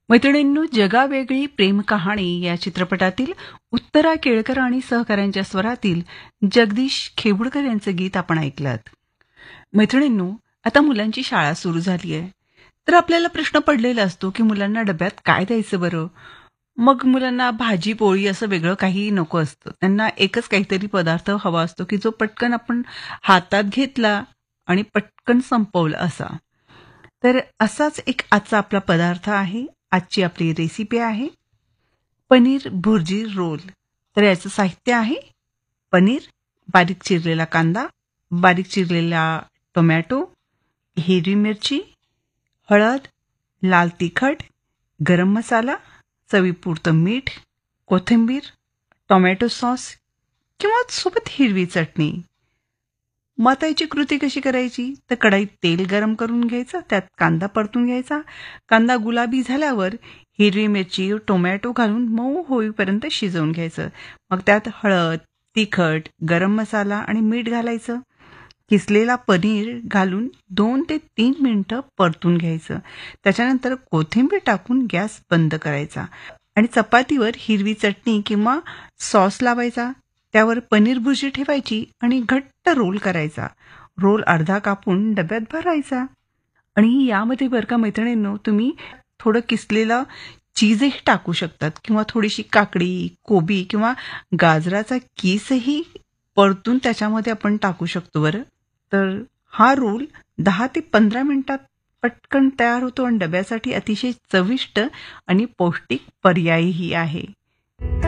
मैत्रिणींनो, जगावेगळी प्रेम कहाणी या चित्रपटातील उत्तरा केळकर आणि सहकाऱ्यांच्या स्वरातील जगदीश खेबुडकर यांचं गीत आपण ऐकलं. मैत्रिणींनो, आता मुलांची शाळा सुरू झाली आहे, तर आपल्याला प्रश्न पडलेला असतो की मुलांना डब्यात काय द्यायचं बरं. मग मुलांना भाजी पोळी असं वेगळं काही नको असतं. त्यांना एकच काहीतरी पदार्थ हवा असतो की जो पटकन आपण हातात घेतला आणि पटकन संपवला असा. तर असाच एक आजचा आपला पदार्थ आहे. आजची आपली रेसिपी आहे पनीर भुर्जी रोल. तर याचं साहित्य आहे पनीर, बारीक चिरलेला कांदा, बारीक चिरलेला टोमॅटो, हिरवी मिरची, हळद, लाल तिखट, गरम मसाला, चवीपुरतं मीठ, कोथिंबीर, टोमॅटो सॉस किंवा सोबत हिरवी चटणी. मग आता याची कृती कशी करायची? तर कढईत तेल गरम करून घ्यायचं, त्यात कांदा परतून घ्यायचा. कांदा गुलाबी झाल्यावर हिरवी मिरची, टोमॅटो घालून मऊ होईपर्यंत शिजवून घ्यायचं. मग त्यात हळद, तिखट, गरम मसाला आणि मीठ घालायचं. किसलेला पनीर घालून 2 ते 3 मिनिटं परतून घ्यायचं. त्याच्यानंतर कोथिंबीर टाकून गॅस बंद करायचा आणि चपातीवर हिरवी चटणी किंवा सॉस लावायचा. त्यावर पनीर भुर्जी ठेवायची आणि घट्ट रोल करायचा. रोल अर्धा कापून डब्यात भरायचा. आणि यामध्ये बरं का मैत्रिणींनो, तुम्ही थोडं किसलेलं चीजही टाकू शकतात किंवा थोडीशी काकडी, कोबी किंवा गाजराचा किसही परतून त्याच्यामध्ये आपण टाकू शकतो बरं. तर हा रोल 10 ते 15 मिनिटात पटकन तयार होतो आणि डब्यासाठी अतिशय चविष्ट आणि पौष्टिक पर्यायही आहे.